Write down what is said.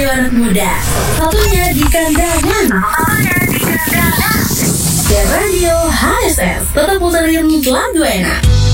anak muda. Satunya di kandangan. Dan radio HSS tetap puterin lagu enak.